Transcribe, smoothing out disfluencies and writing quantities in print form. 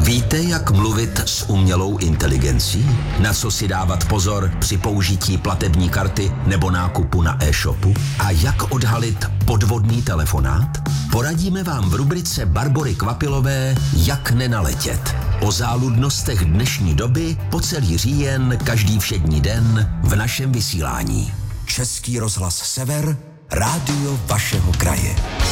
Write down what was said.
Víte, jak mluvit s umělou inteligencí? Na co si dávat pozor při použití platební karty nebo nákupu na e-shopu? A jak odhalit podvodný telefonát? Poradíme vám v rubrice Barbory Kvapilové Jak nenaletět. O záludnostech dnešní doby po celý říjen každý všední den v našem vysílání. Český rozhlas Sever, rádio vašeho kraje.